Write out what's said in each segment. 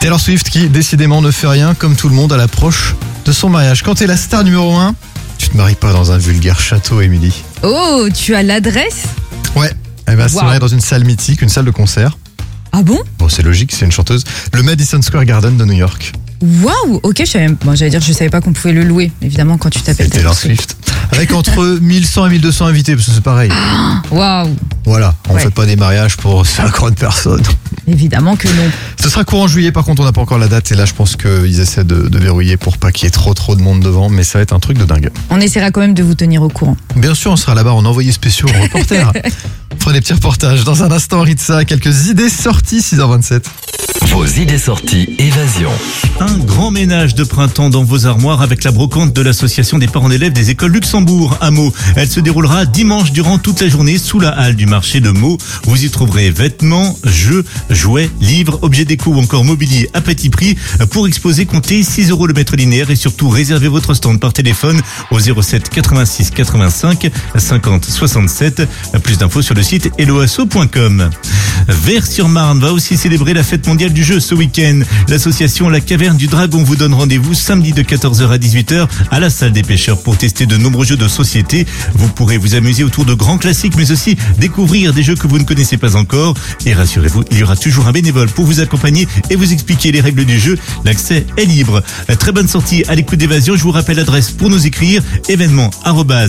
Taylor Swift qui, décidément, ne fait rien comme tout le monde à l'approche de son mariage. Quand t'es la star numéro 1, tu te maries pas dans un vulgaire château, Émilie. Oh, tu as l'adresse? Ouais, elle va se marier dans une salle mythique, une salle de concert. Ah bon? Bon, c'est logique, c'est une chanteuse. Le Madison Square Garden de New York. Waouh, ok, je savais pas qu'on pouvait le louer, évidemment, quand tu t'appelles Taylor Swift. Avec entre 1100 et 1200 invités, parce que c'est pareil. Waouh. Voilà, on fait pas des mariages pour 50 personnes. Évidemment que non. Ce sera courant juillet, par contre on n'a pas encore la date et là je pense qu'ils essaient de verrouiller pour pas qu'il y ait trop de monde devant, mais ça va être un truc de dingue. On essaiera quand même de vous tenir au courant. Bien sûr, on sera là-bas en envoyé spéciaux, en reporter. On fera des petits reportages. Dans un instant, Ritza, quelques idées sorties, 6h27. Vos idées sorties Évasion. Un grand ménage de printemps dans vos armoires avec la brocante de l'association des parents d'élèves des écoles Luxembourg à Meaux. Elle se déroulera dimanche durant toute la journée sous la halle du marché de Meaux. Vous y trouverez vêtements, jeux, jouets, livres, objets déco ou encore mobilier à petit prix. Pour exposer, comptez 6 € le mètre linéaire et surtout réservez votre stand par téléphone au 07 86 85 50 67. Plus d'infos sur le site helloasso.com. Vers-sur-Marne va aussi célébrer la fête mondiale du jeu ce week-end. L'association La Caverne du Dragon vous donne rendez-vous samedi de 14h à 18h à la salle des pêcheurs pour tester de nombreux jeux de société. Vous pourrez vous amuser autour de grands classiques mais aussi découvrir des jeux que vous ne connaissez pas encore. Et rassurez-vous, il y aura toujours un bénévole pour vous accompagner et vous expliquer les règles du jeu. L'accès est libre. Très bonne sortie à l'écoute d'Évasion. Je vous rappelle l'adresse pour nous écrire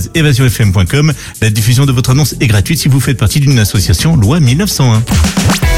événement@évasionfm.com. La diffusion de votre annonce est gratuite si vous faites partie d'une association loi 1901.